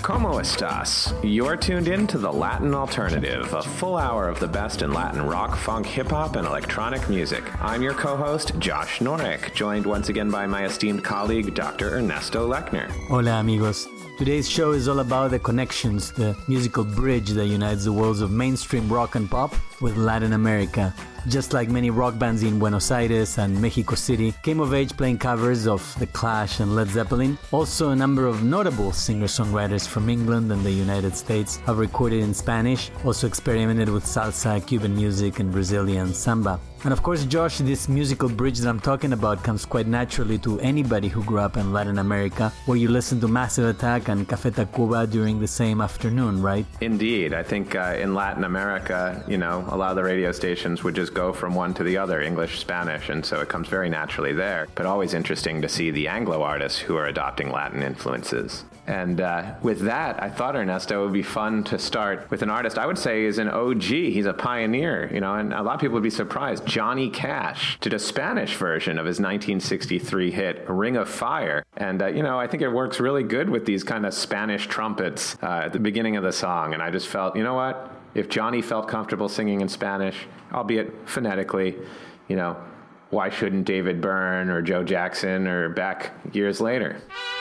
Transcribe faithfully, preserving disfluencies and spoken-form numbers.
¿Cómo estás? You're tuned in to The Latin Alternative, a full hour of the best in Latin rock, funk, hip-hop, and electronic music. I'm your co-host, Josh Norek, joined once again by my esteemed colleague, Doctor Ernesto Lechner. Hola, amigos. Today's show is all about the connections, the musical bridge that unites the worlds of mainstream rock and pop with Latin America. Just like many rock bands in Buenos Aires and Mexico City came of age playing covers of The Clash and Led Zeppelin, also a number of notable singer-songwriters from England and the United States have recorded in Spanish, also experimented with salsa, Cuban music, and Brazilian samba. And of course, Josh, this musical bridge that I'm talking about comes quite naturally to anybody who grew up in Latin America, where you listen to Massive Attack and Café Tacuba during the same afternoon, right? Indeed. I think uh, in Latin America, you know, a lot of the radio stations would just go from one to the other, English, Spanish, and so it comes very naturally there. But always interesting to see the Anglo artists who are adopting Latin influences. And uh, with that, I thought, Ernesto, it would be fun to start with an artist I would say is an O G. He's a pioneer, you know, and a lot of people would be surprised. Johnny Cash did a Spanish version of his nineteen sixty-three hit Ring of Fire. And, uh, you know, I think it works really good with these kind of Spanish trumpets uh, at the beginning of the song. And I just felt, you know what? If Johnny felt comfortable singing in Spanish, albeit phonetically, you know, why shouldn't David Byrne or Joe Jackson or Beck years later?